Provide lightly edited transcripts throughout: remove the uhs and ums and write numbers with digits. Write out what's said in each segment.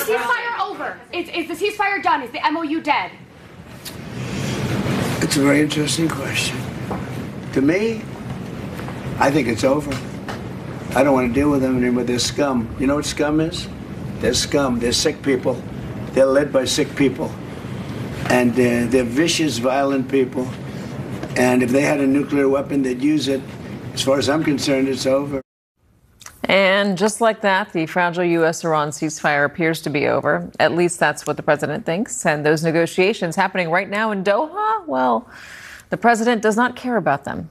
ceasefire over? Is the ceasefire done? Is the MOU dead? It's a very interesting question. To me, I think it's over. I don't want to deal with them anymore. They're scum. You know what scum is? They're scum. They're sick people. They're led by sick people. And they're vicious, violent people. And if they had a nuclear weapon, they'd use it. As far as I'm concerned, it's over. And just like that, the fragile U.S.-Iran ceasefire appears to be over. At least that's what the president thinks. And those negotiations happening right now in Doha, well, the president does not care about them.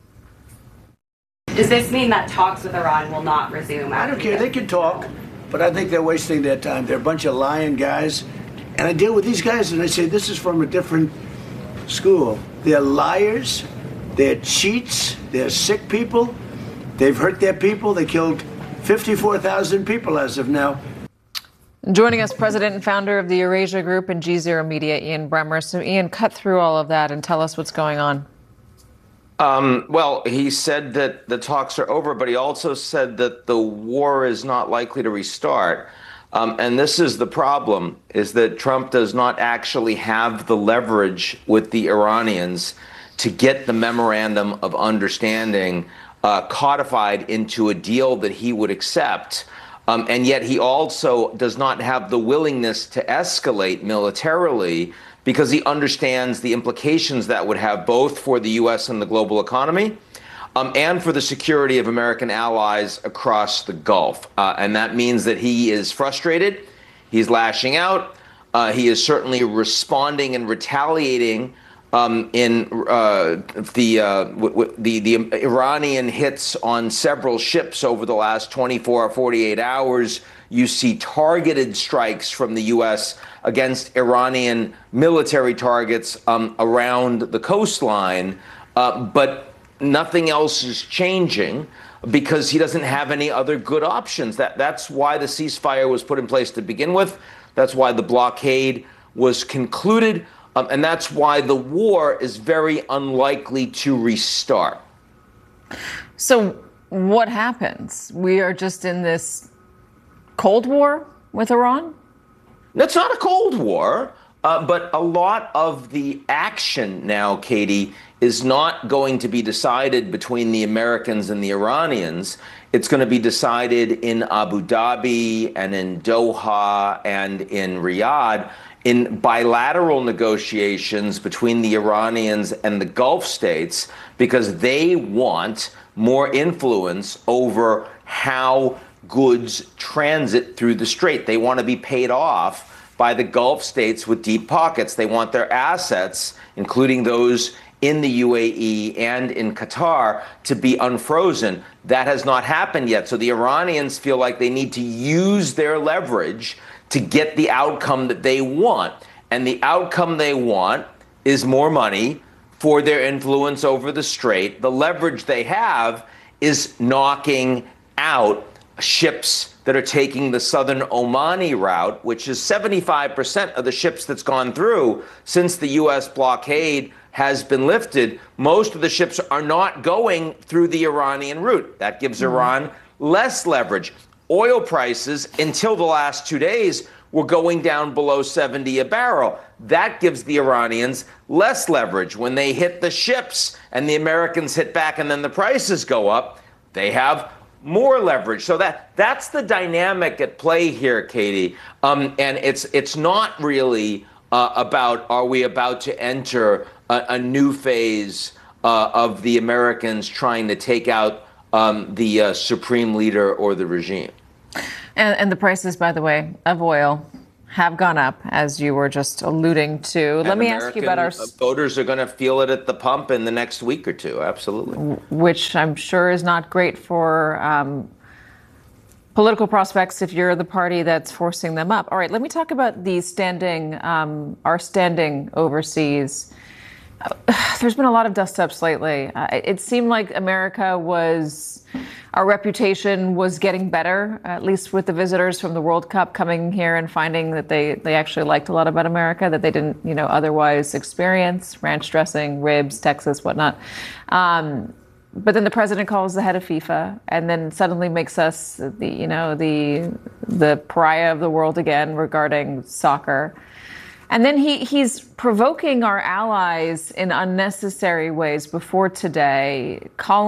Does this mean that talks with Iran will not resume? I don't care. They can talk, but I think they're wasting their time. They're a bunch of lying guys. And I deal with these guys and I say, this is from a different school. They're liars. They're cheats. They're sick people. They've hurt their people. They killed 54,000 people as of now. Joining us, president and founder of the Eurasia Group and G0 Media, Ian Bremmer. So, Ian, cut through all of that and tell us what's going on. Well, he said that the talks are over, but he also said that the war is not likely to restart. And this is the problem, is that Trump does not actually have the leverage with the Iranians to get the memorandum of understanding codified into a deal that he would accept. And yet he also does not have the willingness to escalate militarily because he understands the implications that would have both for the U.S. and the global economy and for the security of American allies across the Gulf. And that means that he is frustrated. He's lashing out. He is certainly responding and retaliating in the Iranian hits on several ships over the last 24 or 48 hours. You see targeted strikes from the U.S. against Iranian military targets around the coastline, but nothing else is changing because he doesn't have any other good options. That's why the ceasefire was put in place to begin with. That's why the blockade was concluded. And that's why the war is very unlikely to restart. So what happens? We are just in this Cold War with Iran? It's not a Cold War, but a lot of the action now, Katie, is not going to be decided between the Americans and the Iranians. It's going to be decided in Abu Dhabi and in Doha and in Riyadh, in bilateral negotiations between the Iranians and the Gulf states, because they want more influence over how goods transit through the strait. They want to be paid off by the Gulf states with deep pockets. They want their assets, including those in the UAE and in Qatar, to be unfrozen. That has not happened yet. So the Iranians feel like they need to use their leverage to get the outcome that they want. And the outcome they want is more money for their influence over the strait. The leverage they have is knocking out ships that are taking the southern Omani route, which is 75% of the ships that's gone through since the U.S. blockade has been lifted. Most of the ships are not going through the Iranian route. That gives Iran less leverage. Oil prices, until the last 2 days, were going down below 70 a barrel. That gives the Iranians less leverage. When they hit the ships and the Americans hit back and then the prices go up, they have more leverage. So that's the dynamic at play here, Katie. And it's not really about, are we about to enter a new phase of the Americans trying to take out the supreme leader or the regime. And the prices, by the way, of oil have gone up, as you were just alluding to. Let me ask you about our voters are going to feel it at the pump in the next week or two. Absolutely. Which I'm sure is not great for political prospects if you're the party that's forcing them up. All right, let me talk about the our standing overseas. There's been a lot of dust-ups lately. It seemed like our reputation was getting better, at least with the visitors from the World Cup coming here and finding that they actually liked a lot about America that they didn't, otherwise experience: ranch dressing, ribs, Texas, whatnot. but then the president calls the head of FIFA, and then suddenly makes us the pariah of the world again regarding soccer. And then he's provoking our allies in unnecessary ways before today,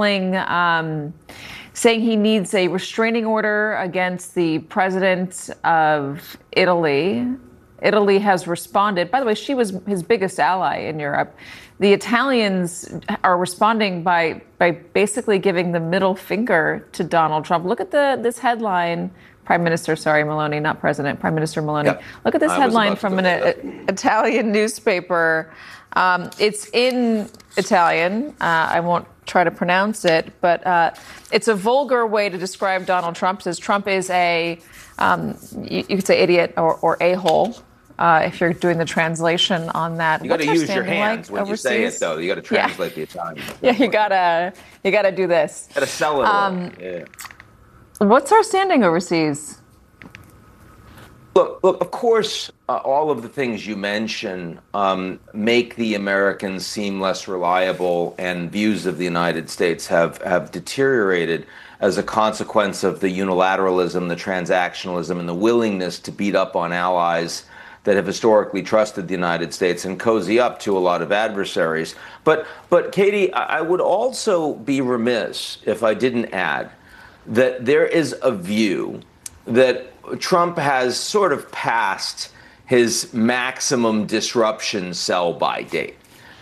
saying he needs a restraining order against the president of Italy. Italy has responded. By the way, she was his biggest ally in Europe. The Italians are responding by basically giving the middle finger to Donald Trump. Look at this headline. Prime Minister, Meloni, not President, Prime Minister Meloni. Yep. Look at this headline from an Italian newspaper. It's in Italian. I won't try to pronounce it, but it's a vulgar way to describe Donald Trump. It says Trump is you could say idiot or a-hole. If you're doing the translation on that. You got to use your hands when you say it, though. You got to translate the Italian. Yeah, you gotta do this. Got to sell it. Yeah. What's our standing overseas? Look, of course, all of the things you mention make the Americans seem less reliable, and views of the United States have deteriorated as a consequence of the unilateralism, the transactionalism, and the willingness to beat up on allies that have historically trusted the United States and cozy up to a lot of adversaries. But Katie, I would also be remiss if I didn't add that there is a view that Trump has sort of passed his maximum disruption sell-by date.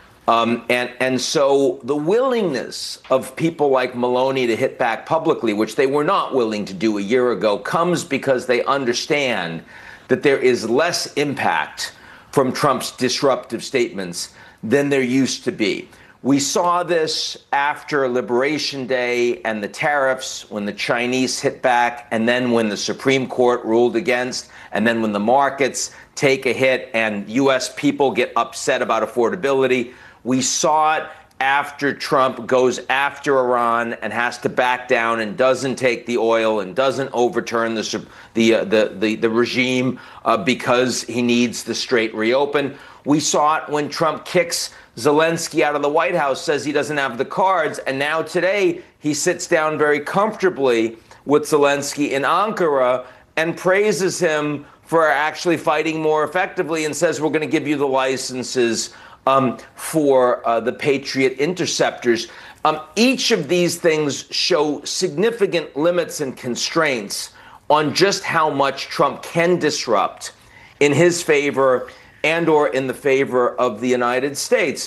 And so the willingness of people like Meloni to hit back publicly, which they were not willing to do a year ago, comes because they understand that there is less impact from Trump's disruptive statements than there used to be. We saw this after Liberation Day and the tariffs, when the Chinese hit back, and then when the Supreme Court ruled against, and then when the markets take a hit and U.S. people get upset about affordability. We saw it after Trump goes after Iran and has to back down and doesn't take the oil and doesn't overturn the regime because he needs the Strait reopen. We saw it when Trump kicks Zelensky out of the White House, says he doesn't have the cards, and now today he sits down very comfortably with Zelensky in Ankara and praises him for actually fighting more effectively and says we're going to give you the licenses for the Patriot interceptors. Each of these things show significant limits and constraints on just how much Trump can disrupt in his favor and or in the favor of the United States.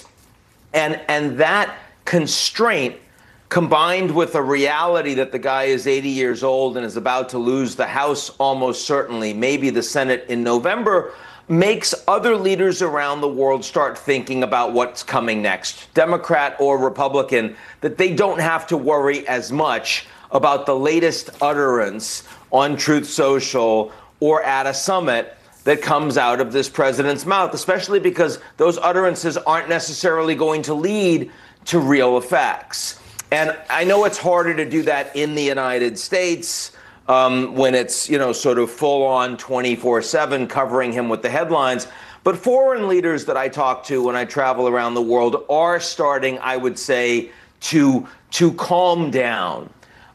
And that constraint, combined with a reality that the guy is 80 years old and is about to lose the House almost certainly, maybe the Senate in November, makes other leaders around the world start thinking about what's coming next, Democrat or Republican, that they don't have to worry as much about the latest utterance on Truth Social or at a summit that comes out of this president's mouth, especially because those utterances aren't necessarily going to lead to real effects. And I know it's harder to do that in the United States when it's, sort of full on 24/7 covering him with the headlines. But foreign leaders that I talk to when I travel around the world are starting, I would say, to calm down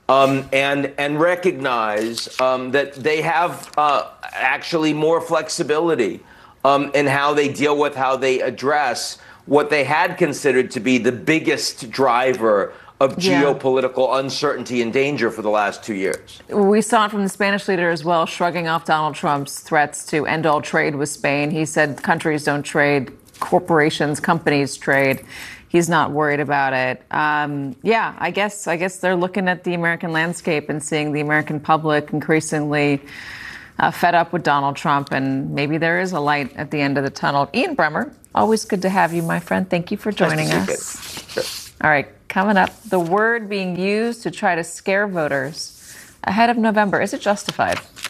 and recognize that they have actually more flexibility in how they deal with, how they address what they had considered to be the biggest driver of geopolitical uncertainty and danger for the last 2 years. We saw it from the Spanish leader as well, shrugging off Donald Trump's threats to end all trade with Spain. He said countries don't trade, corporations, companies trade. He's not worried about it. I guess they're looking at the American landscape and seeing the American public increasingly fed up with Donald Trump, and maybe there is a light at the end of the tunnel. Ian Bremmer, always good to have you, my friend. Thank you for joining us. Sure. All right, coming up, the word being used to try to scare voters ahead of November. Is it justified?